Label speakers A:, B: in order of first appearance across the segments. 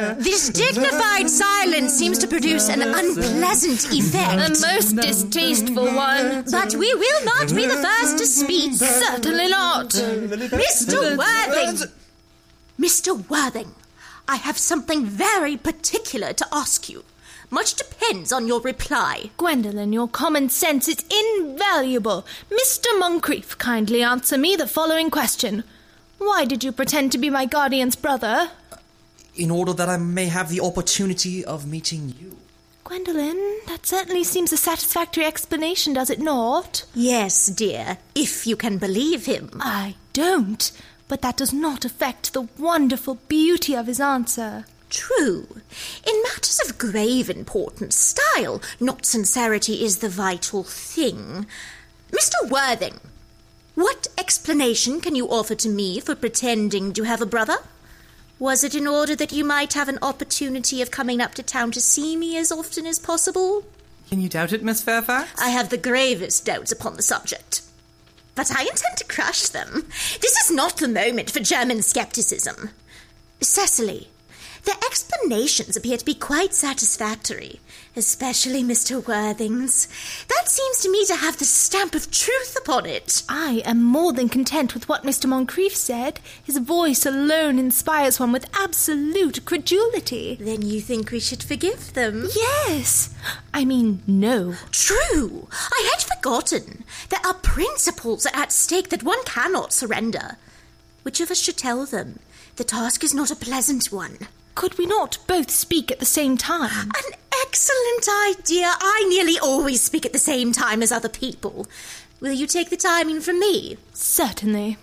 A: This dignified silence seems to produce an unpleasant effect.
B: A most distasteful one.
A: But we will not be the first to speak.
B: Certainly not.
A: Mr. Worthing! Mr. Worthing, I have something very particular to ask you. Much depends on your reply.
B: Gwendolen, your common sense is invaluable. Mr. Moncrief, kindly answer me the following question. Why did you pretend to be my guardian's brother?
C: In order that I may have the opportunity of meeting you.
B: Gwendolen, that certainly seems a satisfactory explanation, does it not?
A: Yes, dear, if you can believe him.
B: I don't, but that does not affect the wonderful beauty of his answer.
A: True. In matters of grave importance, style, not sincerity, is the vital thing. Mr. Worthing, what explanation can you offer to me for pretending to have a brother? Was it in order that you might have an opportunity of coming up to town to see me as often as possible?
D: Can you doubt it, Miss Fairfax?
A: I have the gravest doubts upon the subject. But I intend to crush them. This is not the moment for German scepticism. Cecily, the explanations appear to be quite satisfactory, especially Mr. Worthing's. That seems to me to have the stamp of truth upon it.
B: I am more than content with what Mr. Moncrief said. His voice alone inspires one with absolute credulity.
A: Then you think we should forgive them?
B: Yes. I mean, no.
A: True. I had forgotten. There are principles at stake that one cannot surrender. Which of us should tell them? The task is not a pleasant one.
B: Could we not both speak at the same time?
A: An excellent idea. I nearly always speak at the same time as other people. Will you take the timing from me?
B: Certainly.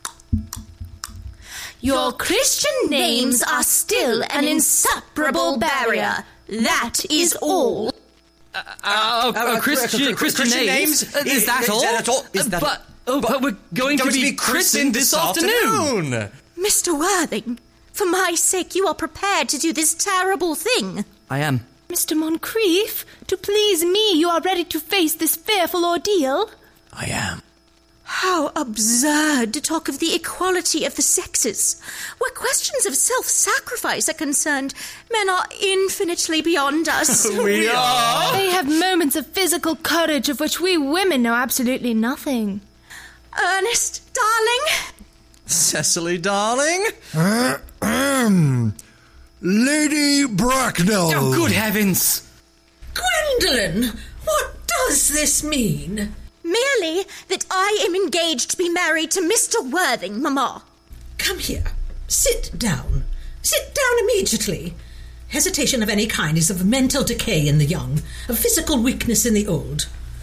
B: Your Christian names are still an insuperable barrier. That is all.
D: Christian names? Is that all? But we're going to be christened this afternoon.
A: Mr. Worthing, for my sake, you are prepared to do this terrible thing.
D: I am.
B: Mr. Moncrief, to please me, you are ready to face this fearful ordeal?
C: I am.
A: How absurd to talk of the equality of the sexes. Where questions of self-sacrifice are concerned, men are infinitely beyond us.
C: We are?
B: They have moments of physical courage of which we women know absolutely nothing.
A: Ernest, darling.
C: Cecily, darling.
E: Lady Bracknell.
D: Oh, good heavens.
F: Gwendolen, what does this mean?
A: Merely that I am engaged to be married to Mr. Worthing, Mamma.
F: Come here. Sit down. Sit down immediately. Hesitation of any kind is of mental decay in the young, of physical weakness in the old.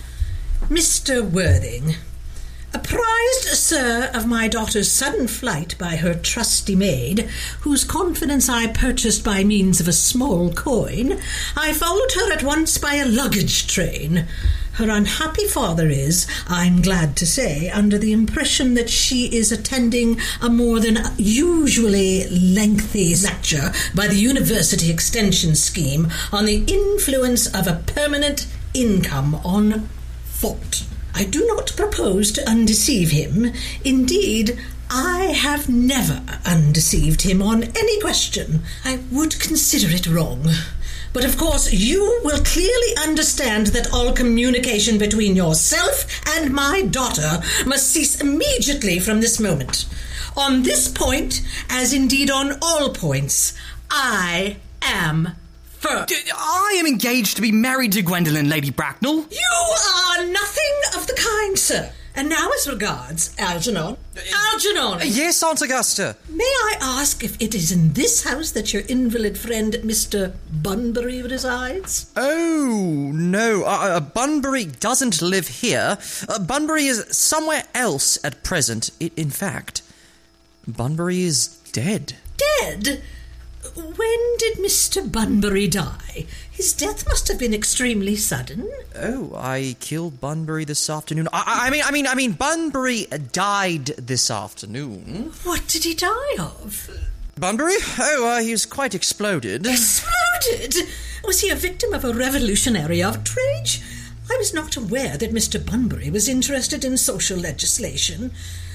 F: Mr. Worthing, apprised, sir, of my daughter's sudden flight by her trusty maid, whose confidence I purchased by means of a small coin, I followed her at once by a luggage train. Her unhappy father is, I'm glad to say, under the impression that she is attending a more than usually lengthy lecture by the University Extension Scheme on the influence of a permanent income on thought. I do not propose to undeceive him. Indeed, I have never undeceived him on any question. I would consider it wrong. But of course you will clearly understand that all communication between yourself and my daughter must cease immediately from this moment. On this point, as indeed on all points, I am firm.
D: I am engaged to be married to Gwendolen, Lady Bracknell.
F: You are nothing of the kind, sir. And now as regards Algernon. Algernon!
C: Yes, Aunt Augusta.
F: May I ask if it is in this house that your invalid friend Mr. Bunbury resides?
C: Oh, no. Bunbury doesn't live here. Bunbury is somewhere else at present. In fact, Bunbury is dead.
F: Dead? When did Mr. Bunbury die? His death must have been extremely sudden.
C: Oh, I killed Bunbury this afternoon. I mean, Bunbury died this afternoon.
F: What did he die of?
C: Bunbury? Oh, he was quite exploded.
F: Exploded? Was he a victim of a revolutionary outrage? I was not aware that Mr. Bunbury was interested in social legislation.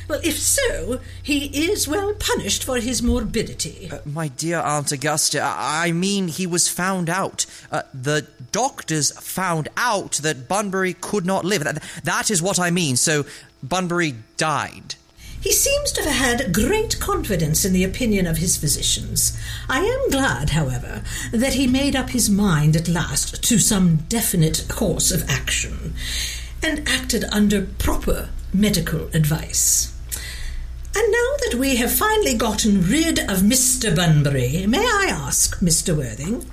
F: Well, if so, he is well punished for his morbidity.
C: My dear Aunt Augusta, I mean he was found out. The doctors found out that Bunbury could not live. That is what I mean, so Bunbury died.
F: He seems to have had great confidence in the opinion of his physicians. I am glad, however, that he made up his mind at last to some definite course of action, and acted under proper medical advice. And now that we have finally gotten rid of Mr. Bunbury, may I ask, Mr. Worthing,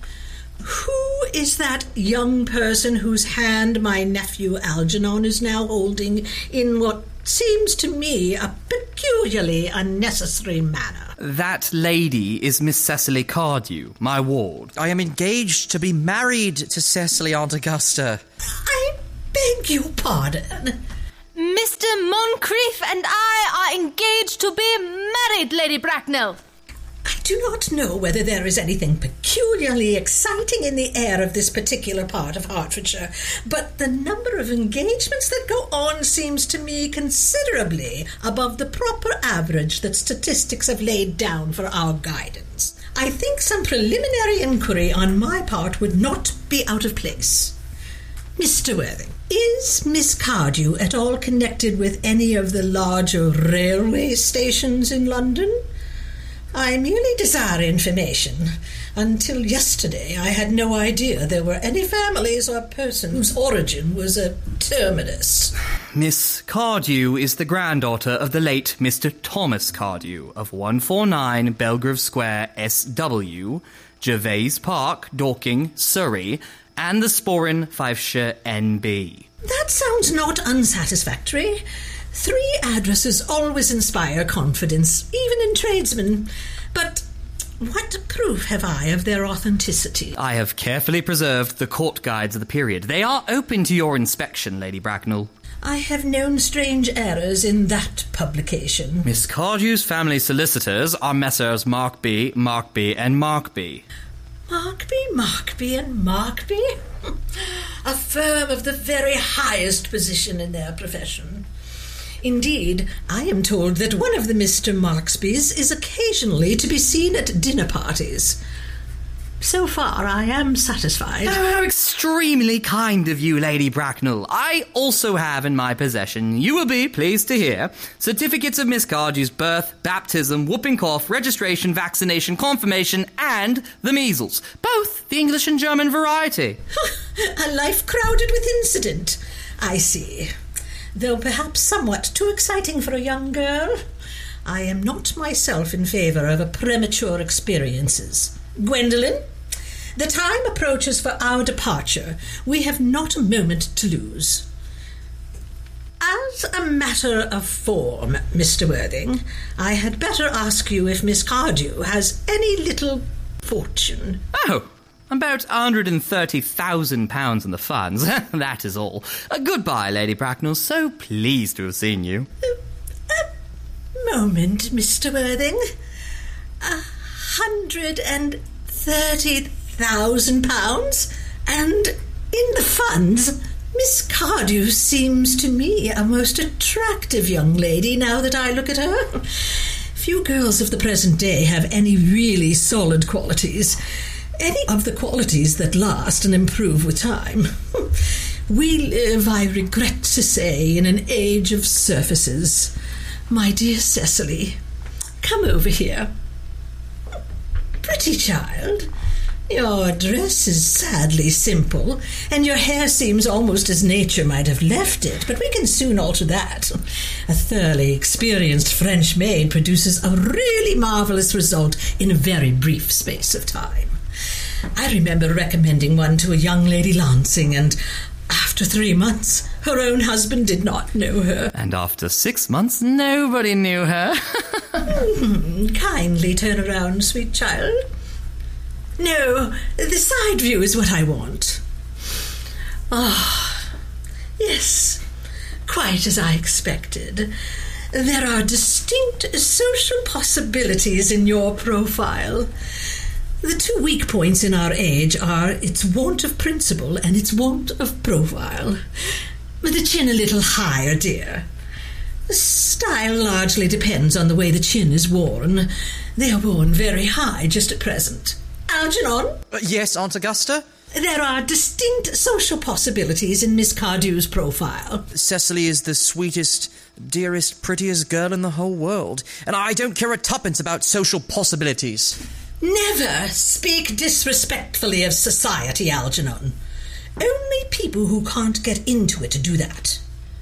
F: who is that young person whose hand my nephew Algernon is now holding in what seems to me a peculiarly unnecessary manner?
D: That lady is Miss Cecily Cardew, my ward.
C: I am engaged to be married to Cecily, Aunt Augusta.
F: I beg your pardon.
B: Mr. Moncrief and I are engaged to be married, Lady Bracknell.
F: I do not know whether there is anything peculiarly exciting in the air of this particular part of Hertfordshire, but the number of engagements that go on seems to me considerably above the proper average that statistics have laid down for our guidance. I think some preliminary inquiry on my part would not be out of place. Mr. Worthing, is Miss Cardew at all connected with any of the larger railway stations in London? I merely desire information. Until yesterday, I had no idea there were any families or persons whose origin was a terminus.
D: Miss Cardew is the granddaughter of the late Mr. Thomas Cardew of 149 Belgrave Square, SW, Gervais Park, Dorking, Surrey, and the Sporran, Fifeshire, NB.
F: That sounds not unsatisfactory. 3 addresses always inspire confidence, even in tradesmen. But what proof have I of their authenticity?
D: I have carefully preserved the court guides of the period. They are open to your inspection, Lady Bracknell.
F: I have known strange errors in that publication.
D: Miss Cardew's family solicitors are Messrs. Markby, and Markby.
F: Markby and Markby? A firm of the very highest position in their profession. Indeed, I am told that one of the Mr. Marksbys is occasionally to be seen at dinner parties. So far, I am satisfied.
D: Oh, how extremely kind of you, Lady Bracknell. I also have in my possession, you will be pleased to hear, certificates of Miss Cardew's birth, baptism, whooping cough, registration, vaccination, confirmation, and the measles. Both the English and German variety.
F: A life crowded with incident. I see. Though perhaps somewhat too exciting for a young girl. I am not myself in favour of premature experiences. Gwendolen, the time approaches for our departure. We have not a moment to lose. As a matter of form, Mr. Worthing, I had better ask you if Miss Cardew has any little fortune.
D: Oh, about £130,000 in the funds. That is all. Goodbye, Lady Bracknell. So pleased to have seen you.
F: A moment, Mr. Worthing. £130,000, and in the funds, Miss Cardew seems to me a most attractive young lady now that I look at her. Few girls of the present day have any really solid qualities, any of the qualities that last and improve with time. We live, I regret to say, in an age of surfaces. My dear Cecily, come over here. Pretty child, your dress is sadly simple, and your hair seems almost as nature might have left it, but we can soon alter that. A thoroughly experienced French maid produces a really marvellous result in a very brief space of time. I remember recommending one to a young Lady Lancing, and after 3 months, her own husband did not know her.
D: And after 6 months, nobody knew her.
F: Kindly turn around, sweet child. No, the side view is what I want. Ah, yes, quite as I expected. There are distinct social possibilities in your profile. The 2 weak points in our age are its want of principle and its want of profile. The chin a little higher, dear. Style largely depends on the way the chin is worn. They are worn very high just at present. Algernon?
C: Yes, Aunt Augusta?
F: There are distinct social possibilities in Miss Cardew's profile.
C: Cecily is the sweetest, dearest, prettiest girl in the whole world, and I don't care a tuppence about social possibilities.
F: Never speak disrespectfully of society, Algernon. Only people who can't get into it do that.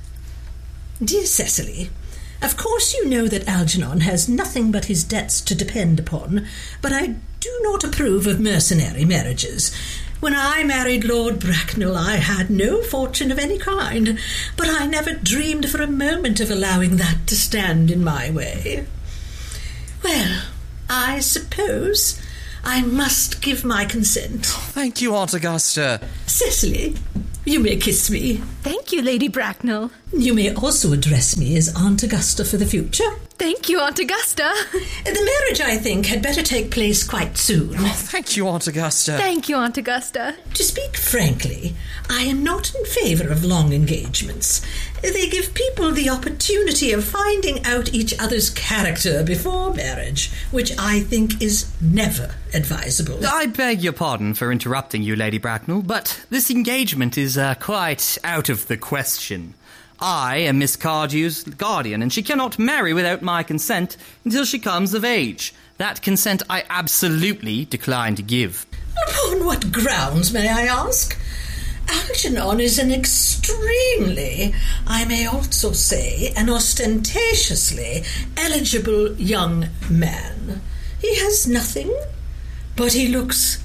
F: Dear Cecily, of course you know that Algernon has nothing but his debts to depend upon, but I do not approve of mercenary marriages. When I married Lord Bracknell, I had no fortune of any kind, but I never dreamed for a moment of allowing that to stand in my way. Well, I suppose I must give my consent.
C: Thank you, Aunt Augusta.
F: Cecily, you may kiss me.
B: Thank you, Lady Bracknell.
F: You may also address me as Aunt Augusta for the future.
B: Thank you, Aunt Augusta.
F: The marriage, I think, had better take place quite soon.
C: Thank you, Aunt Augusta.
B: Thank you, Aunt Augusta.
F: To speak frankly, I am not in favour of long engagements. They give people the opportunity of finding out each other's character before marriage, which I think is never advisable.
D: I beg your pardon for interrupting you, Lady Bracknell, but this engagement is quite out of the question. I am Miss Cardew's guardian, and she cannot marry without my consent until she comes of age. That consent I absolutely decline to give.
F: Upon what grounds, may I ask? Algernon is an extremely, I may also say, an ostentatiously eligible young man. He has nothing, but he looks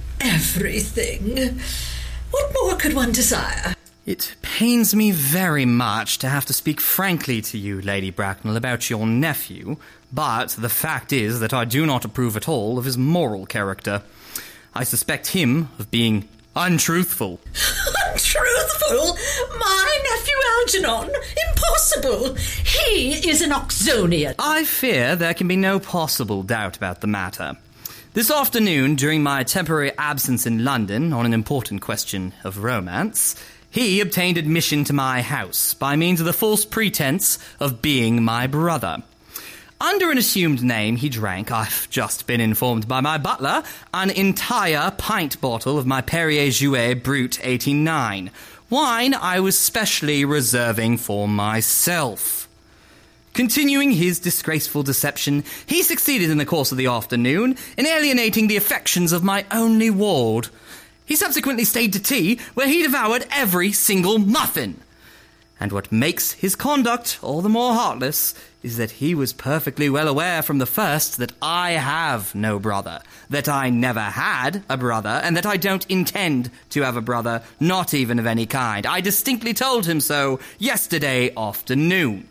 F: everything. What more could one desire?
D: It pains me very much to have to speak frankly to you, Lady Bracknell, about your nephew, but the fact is that I do not approve at all of his moral character. I suspect him of being untruthful.
F: Untruthful? My nephew Algernon? Impossible! He is an Oxonian.
D: I fear there can be no possible doubt about the matter. This afternoon, during my temporary absence in London on an important question of romance, he obtained admission to my house by means of the false pretense of being my brother. Under an assumed name, he drank, I've just been informed by my butler, an entire pint bottle of my Perrier Jouet Brut 89. Wine I was specially reserving for myself. Continuing his disgraceful deception, he succeeded in the course of the afternoon in alienating the affections of my only ward. He subsequently stayed to tea, where he devoured every single muffin. And what makes his conduct all the more heartless is that he was perfectly well aware from the first that I have no brother, that I never had a brother, and that I don't intend to have a brother, not even of any kind. I distinctly told him so yesterday afternoon.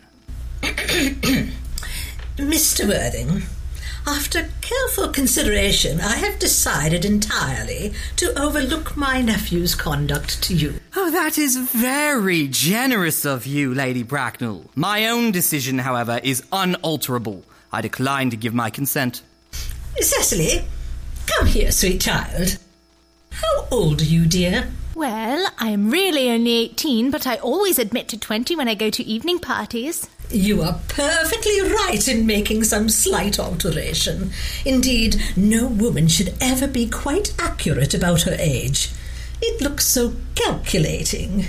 F: Mr. Worthing, after careful consideration, I have decided entirely to overlook my nephew's conduct to you.
D: Oh, that is very generous of you, Lady Bracknell. My own decision, however, is unalterable. I decline to give my consent.
F: Cecily, come here, sweet child. How old are you, dear?
B: Well, I'm really only 18, but I always admit to 20 when I go to evening parties.
F: You are perfectly right in making some slight alteration. Indeed, no woman should ever be quite accurate about her age. It looks so calculating.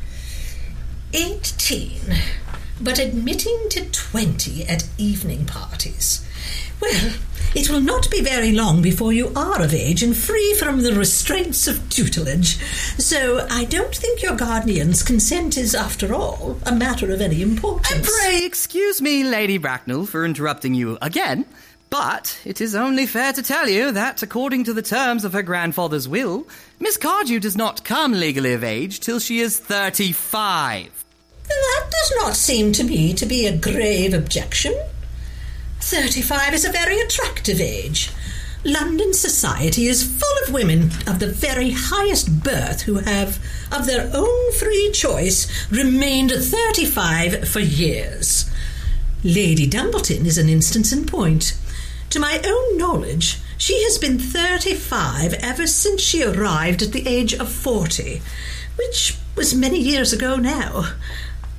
F: 18, but admitting to 20 at evening parties. Well, it will not be very long before you are of age and free from the restraints of tutelage, so I don't think your guardian's consent is, after all, a matter of any importance.
D: And pray excuse me, Lady Bracknell, for interrupting you again, but it is only fair to tell you that, according to the terms of her grandfather's will, Miss Cardew does not come legally of age till she is 35.
F: That does not seem to me to be a grave objection. 35 is a very attractive age. London society is full of women of the very highest birth who have, of their own free choice, remained 35 for years. Lady Dumbleton is an instance in point. To my own knowledge, she has been 35 ever since she arrived at the age of 40, which was many years ago now.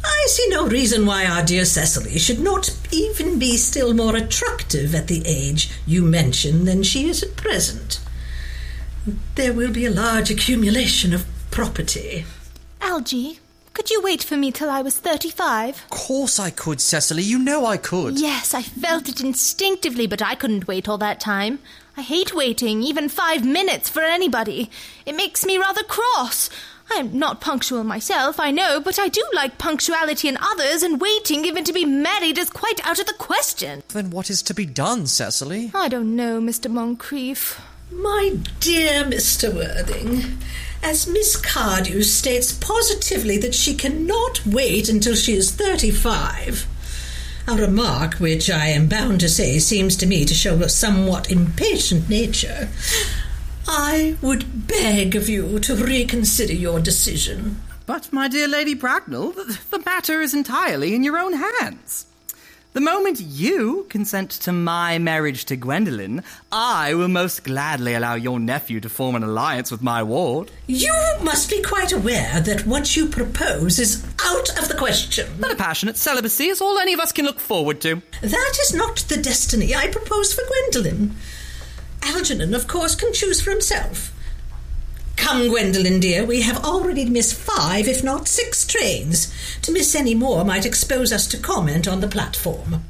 F: I see no reason why our dear Cecily should not even be still more attractive at the age you mention than she is at present. There will be a large accumulation of property.
B: Algy, could you wait for me till I was 35?
C: Of course I could, Cecily. You know I could.
B: Yes, I felt it instinctively, but I couldn't wait all that time. I hate waiting, even 5 minutes, for anybody. It makes me rather cross. I am not punctual myself, I know, but I do like punctuality in others, and waiting even to be married is quite out of the question.
C: Then what is to be done, Cecily?
B: I don't know, Mr. Moncrief.
F: My dear Mr. Worthing, as Miss Cardew states positively that she cannot wait until she is 35, a remark which I am bound to say seems to me to show a somewhat impatient nature, I would beg of you to reconsider your decision.
D: But, my dear Lady Bracknell, the matter is entirely in your own hands. The moment you consent to my marriage to Gwendolen, I will most gladly allow your nephew to form an alliance with my ward.
F: You must be quite aware that what you propose is out of the question.
D: But a passionate celibacy is all any of us can look forward to.
F: That is not the destiny I propose for Gwendolen. Algernon, of course, can choose for himself. Come, Gwendolen, dear, we have already missed 5, if not 6 trains. To miss any more might expose us to comment on the platform.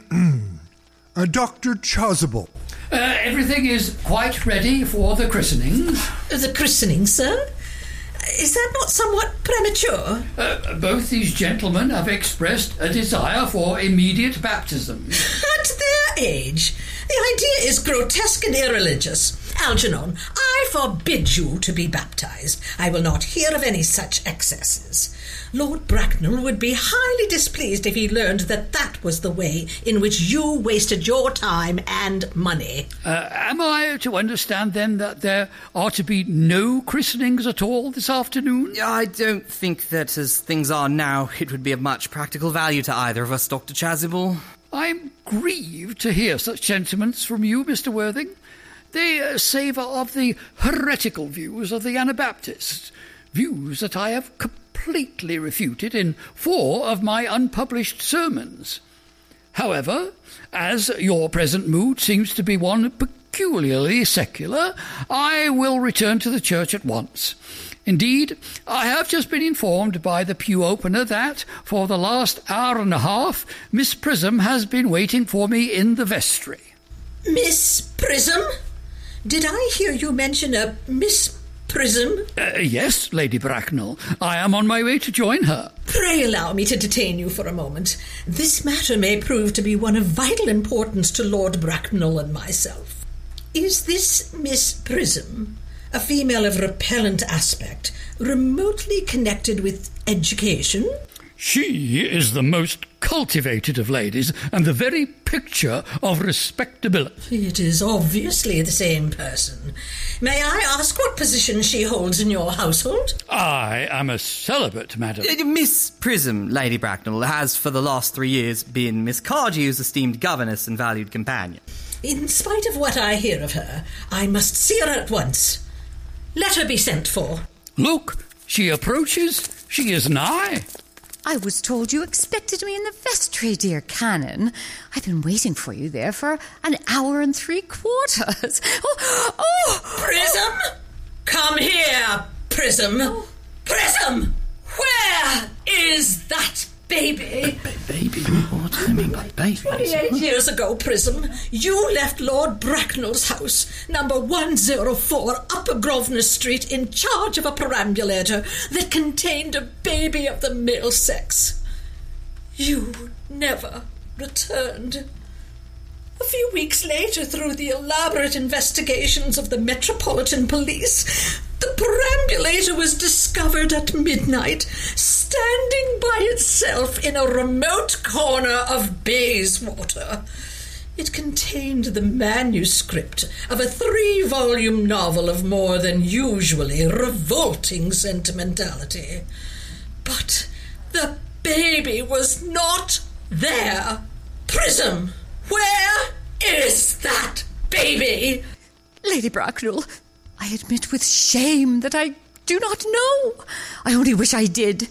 E: Dr. Chasuble.
G: Everything is quite ready for the christening.
F: The christening, sir? Is that not somewhat premature?
G: Both these gentlemen have expressed a desire for immediate baptism.
F: At their age? The idea is grotesque and irreligious. Algernon, I forbid you to be baptized. I will not hear of any such excesses. Lord Bracknell would be highly displeased if he learned that that was the way in which you wasted your time and money.
G: Am I to understand, then, that there are to be no christenings at all this afternoon?
D: I don't think that, as things are now, it would be of much practical value to either of us, Dr. Chasuble.
G: I'm grieved to hear such sentiments from you, Mr. Worthing. They savour of the heretical views of the Anabaptists, views that I have completely refuted in 4 of my unpublished sermons. However, as your present mood seems to be one peculiarly secular, I will return to the church at once. Indeed, I have just been informed by the pew opener that, for the last hour and a half, Miss Prism has been waiting for me in the vestry.
F: Miss Prism? Did I hear you mention a Miss Prism?
G: Yes, Lady Bracknell. I am on my way to join her.
F: Pray allow me to detain you for a moment. This matter may prove to be one of vital importance to Lord Bracknell and myself. Is this Miss Prism, a female of repellent aspect, remotely connected with education?
G: She is the most cultivated of ladies, and the very picture of respectability.
F: It is obviously the same person. May I ask what position she holds in your household?
G: I am a celibate, madam.
D: Miss Prism, Lady Bracknell, has for the last 3 years been Miss Cardew's esteemed governess and valued companion.
F: In spite of what I hear of her, I must see her at once. Let her be sent for.
G: Look, she approaches. She is nigh.
H: I was told you expected me in the vestry, dear Canon. I've been waiting for you there for an hour and 3/4.
F: Prism! Come here, Prism! Prism! Where is that baby?
D: Baby? What do you mean by baby?
F: 28 years ago, Prism, you left Lord Bracknell's house, number 104, Upper Grosvenor Street, in charge of a perambulator that contained a baby of the male sex. You never returned. A few weeks later, through the elaborate investigations of the Metropolitan Police, the perambulator was discovered at midnight, standing by itself in a remote corner of Bayswater. It contained the manuscript of a 3-volume novel of more than usually revolting sentimentality. But the baby was not there. Prism, where is that baby?
H: Lady Bracknell, I admit with shame that I do not know. I only wish I did.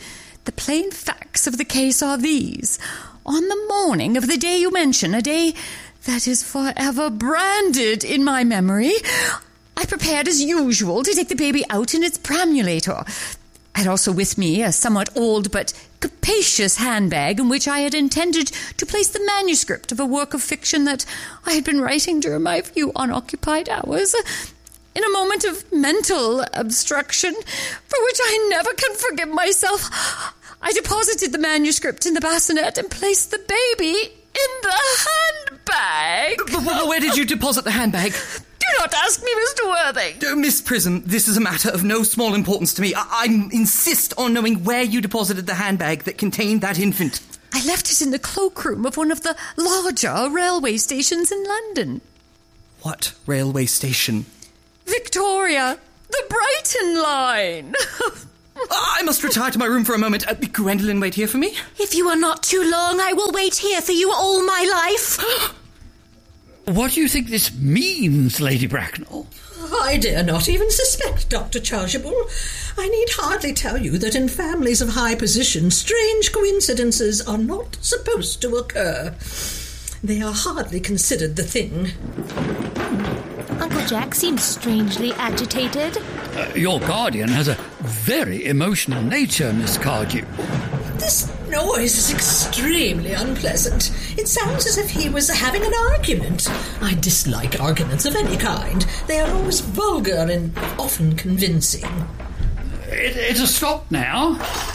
H: The plain facts of the case are these. On the morning of the day you mention, a day that is forever branded in my memory, I prepared as usual to take the baby out in its perambulator. I had also with me a somewhat old but capacious handbag in which I had intended to place the manuscript of a work of fiction that I had been writing during my few unoccupied hours. In a moment of mental abstraction, for which I never can forgive myself, I deposited the manuscript in the bassinet and placed the baby in the handbag.
D: But where did you deposit the handbag?
H: Do not ask me, Mr. Worthing.
D: Miss Prism, this is a matter of no small importance to me. I insist on knowing where you deposited the handbag that contained that infant.
H: I left it in the cloakroom of one of the larger railway stations in London.
D: What railway station?
H: Victoria, the Brighton line.
D: I must retire to my room for a moment. Gwendolen, wait here for me.
A: If you are not too long, I will wait here for you all my life.
G: What do you think this means, Lady Bracknell?
F: I dare not even suspect, Dr. Chargeable. I need hardly tell you that in families of high position, strange coincidences are not supposed to occur. They are hardly considered the thing.
B: Uncle Jack seems strangely agitated.
G: Your guardian has a very emotional nature, Miss Cardew.
F: This noise is extremely unpleasant. It sounds as if he was having an argument. I dislike arguments of any kind. They are always vulgar and often convincing.
G: It's a stop now.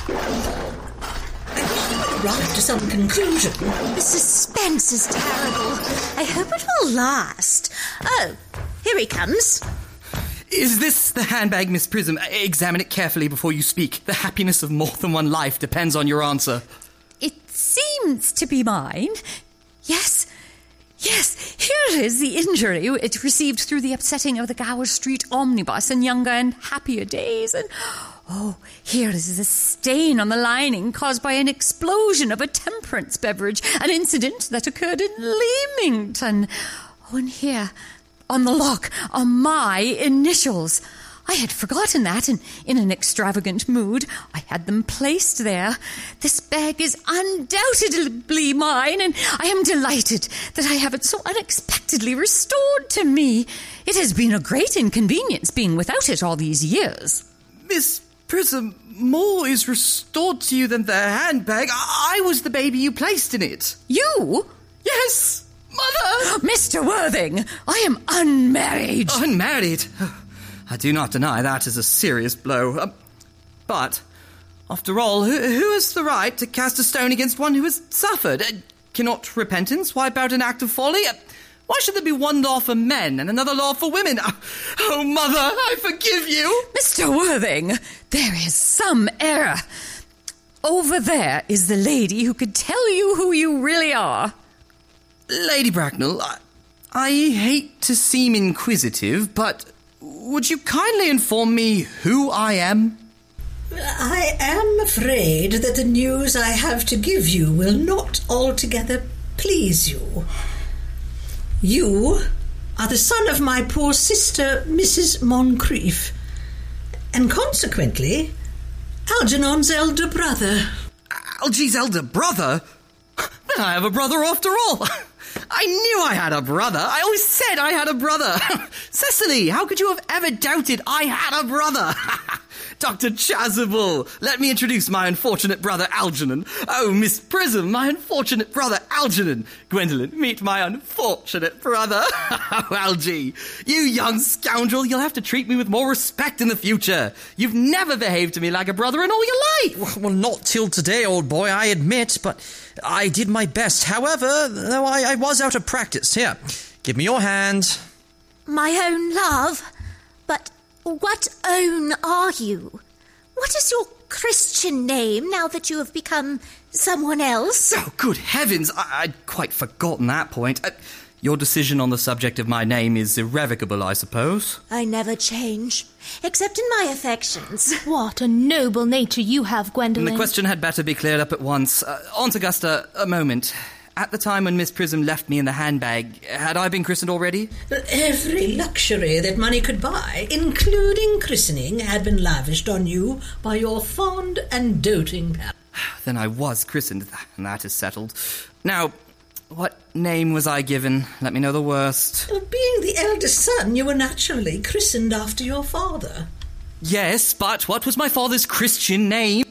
F: Arrived to some conclusion.
A: The suspense is terrible. I hope it will last. Oh, here he comes.
D: Is this the handbag, Miss Prism? Examine it carefully before you speak. The happiness of more than one life depends on your answer.
H: It seems to be mine. Yes, here is the injury it received through the upsetting of the Gower Street omnibus in younger and happier days. And, here is a stain on the lining caused by an explosion of a temperance beverage, an incident that occurred in Leamington. And here, on the lock, are my initials. I had forgotten that, and in an extravagant mood, I had them placed there. This bag is undoubtedly mine, and I am delighted that I have it so unexpectedly restored to me. It has been a great inconvenience being without it all these years.
D: Miss Prism, more is restored to you than the handbag. I was the baby you placed in it.
H: You?
D: Yes, Mother!
H: Mr. Worthing, I am unmarried.
D: Unmarried? I do not deny that is a serious blow. But, after all, who has the right to cast a stone against one who has suffered? Cannot repentance wipe out an act of folly? Why should there be one law for men and another law for women? Oh, Mother, I forgive you.
H: Mr. Worthing, there is some error. Over there is the lady who could tell you who you really are.
D: Lady Bracknell, I hate to seem inquisitive, but would you kindly inform me who I am?
F: I am afraid that the news I have to give you will not altogether please you. You are the son of my poor sister, Mrs. Moncrief, and consequently, Algernon's elder brother.
D: Algy's elder brother? Then I have a brother after all. I knew I had a brother. I always said I had a brother. Cecily, how could you have ever doubted I had a brother? Dr. Chasuble, let me introduce my unfortunate brother Algernon. Oh, Miss Prism, my unfortunate brother Algernon. Gwendolen, meet my unfortunate brother. Oh, Algy, you young scoundrel, you'll have to treat me with more respect in the future. You've never behaved to me like a brother in all your life.
C: Well, not till today, old boy, I admit, but I did my best. However, though I was out of practice. Here, give me your hand.
A: My own love? But what own are you? What is your Christian name now that you have become someone else?
D: Oh, good heavens, I'd quite forgotten that point. Your decision on the subject of my name is irrevocable, I suppose.
A: I never change, except in my affections.
B: What a noble nature you have, Gwendolen.
D: The question had better be cleared up at once. Aunt Augusta, a moment. At the time when Miss Prism left me in the handbag, had I been christened already?
F: Every luxury that money could buy, including christening, had been lavished on you by your fond and doting parents.
D: then I was christened, and that is settled. Now, what name was I given? Let me know the worst.
F: Well, being the eldest son, you were naturally christened after your father.
D: Yes, but what was my father's Christian name?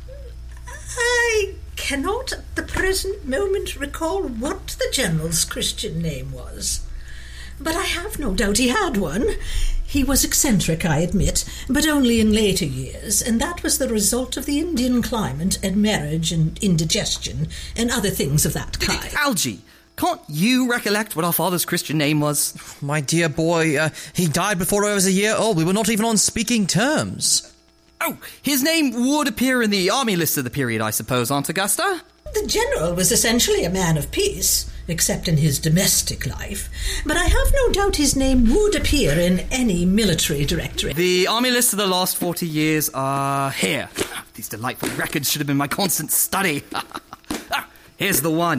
F: I cannot at the present moment recall what the General's Christian name was. But I have no doubt he had one. He was eccentric, I admit, but only in later years, and that was the result of the Indian climate and marriage and indigestion and other things of that kind.
D: Algy, can't you recollect what our father's Christian name was?
C: My dear boy, he died before I was a year old. We were not even on speaking terms.
D: Oh, his name would appear in the army list of the period, I suppose, Aunt Augusta?
F: The General was essentially a man of peace, except in his domestic life, but I have no doubt his name would appear in any military directory.
D: The army lists of the last 40 years are here. These delightful records should have been my constant study. Here's the one.